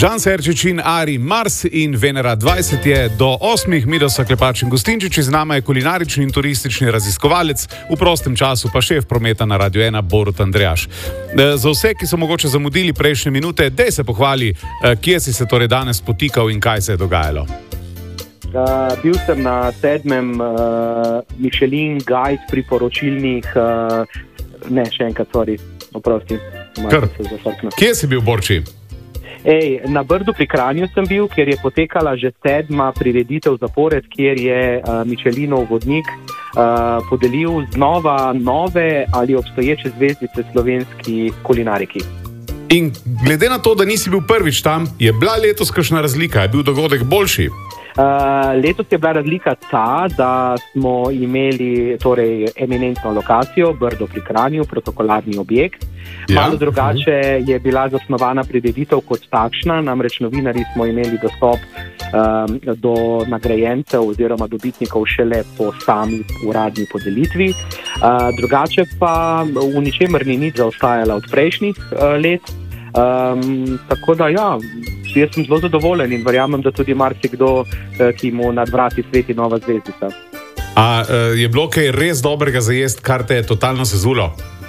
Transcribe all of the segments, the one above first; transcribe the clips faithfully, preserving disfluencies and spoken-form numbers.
Žan Serčič in Ari Mars in Venera dvajset je do osmih, Mirosa Klepač in Gostinčič, z nama je kulinarični in turistični raziskovalec, v prostem času pa šef prometa na Radio ena Borut Andrejaš. Za vse, ki so mogoče zamudili prejšnje minute, dej se pohvali, kje si se torej danes potikal in kaj se je dogajalo. Uh, bil sem na sedmem uh, Michelin Guide priporočilnih, uh, ne, še enkrat, sorry, oprosti. Kje si bil, Borči? Ej, na Brdu pri Kranju sem bil, kjer je potekala že sedma prireditev zapored, kjer je uh, Michelinov vodnik uh, podelil znova nove ali obstoječe zvezdice slovenski kulinariki. In glede na to, da nisi bil prvič tam, je bila letos kakšna razlika? Je bil dogodek boljši? Uh, letos je bila razlika ta, da smo imeli torej eminentno lokacijo, Brdo pri Kranju, protokolarni objekt. Ja. Malo drugače je bila zasnovana prireditev kot takšna, namreč novinarji smo imeli dostop um, do nagrajencev oziroma dobitnikov šele po sami uradni podelitvi. Uh, drugače pa v ničemer ni nič zaostajala od prejšnjih uh, let. Um, tako da ja, jaz sem zelo zadovoljen in verjamem, da tudi marsikdo, ki mu nad vrati sveti nova zvezdica. A je bilo kaj res dobrega za jest, kar te je totalno sezulo?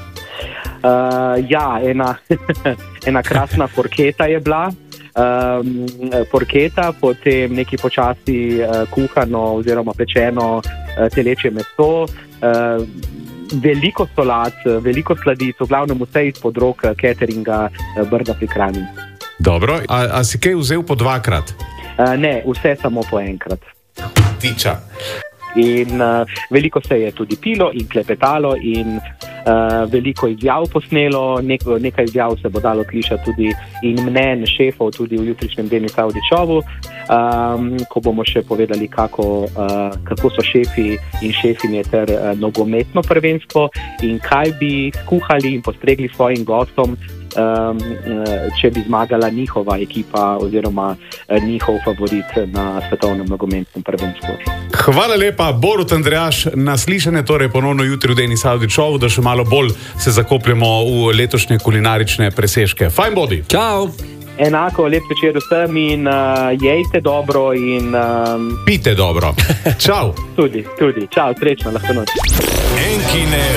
Uh, ja, ena, ena krasna porketa je bila. Um, porketa, potem neki počasi uh, kuhano oziroma pečeno uh, telečje meso, uh, veliko solat, veliko sladic, v glavnem vse izpod rok cateringa Brda pri Kranju. Dobro, a, a si kaj vzel po dvakrat? Uh, ne, vse samo po enkrat. Tiča. In uh, veliko se je tudi pilo in klepetalo in uh, veliko izjav posnelo, Nek, nekaj izjav se bo dalo slišati tudi in mnen šefov tudi v jutrišnjem Denis Avdićovu, um, ko bomo še povedali, kako, uh, kako so šefi in šefinje ter uh, nogometno prvenstvo in kaj bi skuhali in postregli svojim gostom, Um, če bi zmagala njihova ekipa oziroma njihov favorit na svetovnem nogometnem prvenstvu. Hvala lepa, Borut Andrejaš, na slišanje torej ponovno jutri v Denis Avdićovu, da še malo bolj se zakopljemo v letošnje kulinarične presežke. Fajn bodi! Čau! Enako, lep večer vsem in uh, jejte dobro in... Um... Pite dobro. Čau! Tudi, tudi. Čau, srečno, lahko noč.